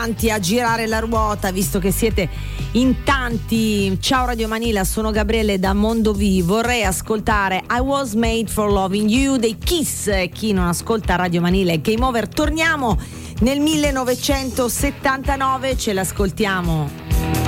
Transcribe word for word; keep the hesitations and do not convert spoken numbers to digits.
tanti a girare la ruota, visto che siete in tanti. Ciao Radio Manila, sono Gabriele da Mondovì. Vorrei ascoltare I Was Made for Loving You dei Kiss. Chi non ascolta Radio Manila è Game Over. Torniamo nel millenovecentosettantanove, ce l'ascoltiamo.